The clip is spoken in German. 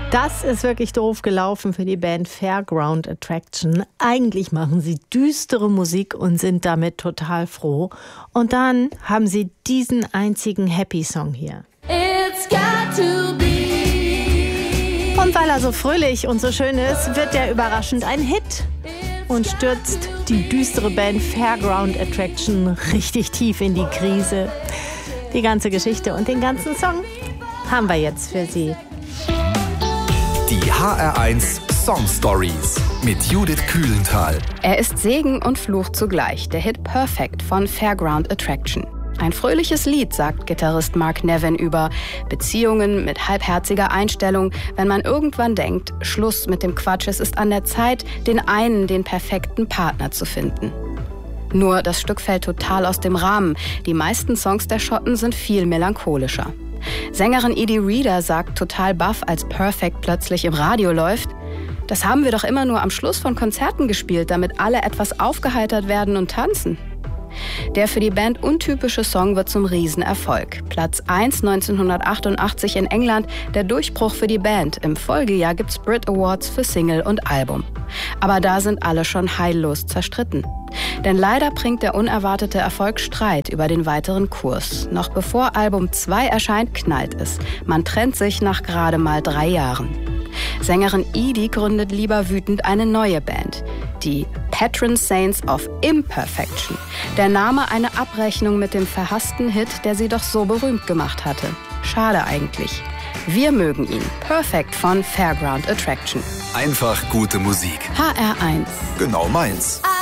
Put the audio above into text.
Das ist wirklich doof gelaufen für die Band Fairground Attraction. Eigentlich machen sie düstere Musik und sind damit total froh. Und dann haben sie diesen einzigen Happy-Song hier. It's got to be. Und weil er so fröhlich und so schön ist, wird der überraschend ein Hit und stürzt die düstere Band Fairground Attraction richtig tief in die Krise. Die ganze Geschichte und den ganzen Song haben wir jetzt für Sie. Die HR1 Song Stories mit Judith Kühlenthal. Er ist Segen und Fluch zugleich, der Hit Perfect von Fairground Attraction. Ein fröhliches Lied, sagt Gitarrist Mark Nevin über Beziehungen mit halbherziger Einstellung, wenn man irgendwann denkt, Schluss mit dem Quatsch, es ist an der Zeit, den perfekten Partner zu finden. Nur das Stück fällt total aus dem Rahmen. Die meisten Songs der Schotten sind viel melancholischer. Sängerin Edie Reader sagt total baff, als Perfect plötzlich im Radio läuft: Das haben wir doch immer nur am Schluss von Konzerten gespielt, damit alle etwas aufgeheitert werden und tanzen. Der für die Band untypische Song wird zum Riesenerfolg. Platz 1 1988 in England, der Durchbruch für die Band. Im Folgejahr gibt's Brit Awards für Single und Album. Aber da sind alle schon heillos zerstritten. Denn leider bringt der unerwartete Erfolg Streit über den weiteren Kurs. Noch bevor Album 2 erscheint, knallt es. Man trennt sich nach gerade mal 3 Jahren. Sängerin Edie gründet lieber wütend eine neue Band, die Patron Saints of Imperfection. Der Name eine Abrechnung mit dem verhassten Hit, der sie doch so berühmt gemacht hatte. Schade eigentlich. Wir mögen ihn. Perfect von Fairground Attraction. Einfach gute Musik. HR1. Genau meins.